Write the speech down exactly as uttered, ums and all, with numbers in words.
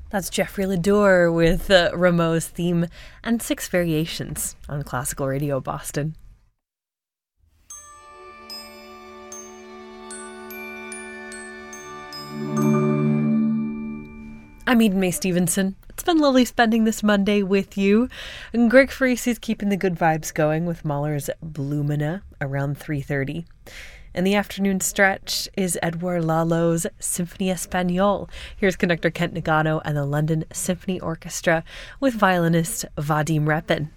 That's Jeffrey Ledour with uh, Rameau's theme and Six Variations on Classical Radio Boston. I'm Eden May Stevenson. It's been lovely spending this Monday with you. And Greg Farisi's keeping the good vibes going with Mahler's Blumina around three thirty. In the afternoon stretch is Edouard Lalo's Symphonie Espagnole. Here's conductor Kent Nagano and the London Symphony Orchestra with violinist Vadim Repin.